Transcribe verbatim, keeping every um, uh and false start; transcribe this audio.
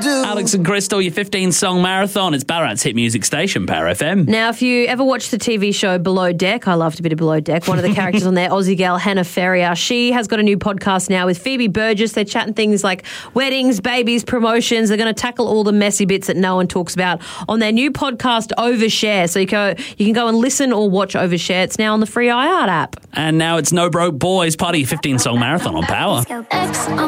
do. Alex and Crystal, your fifteen-song marathon. It's Ballarat's hit music station, Power F M. Now, if you ever watched the T V show Below Deck, I loved a bit of Below Deck. One of the characters on there, Aussie gal Hannah Ferrier, she has got a new podcast now with Phoebe Burgess. They're chatting things like weddings, babies, promotions. They're going to tackle all the messy bits that no one talks about on their new podcast, Overshare. So you, go, you can go and listen or watch Overshare. It's now on the free iHeart app. And now it's No Broke Boys, part of your fifteen-song marathon on Power.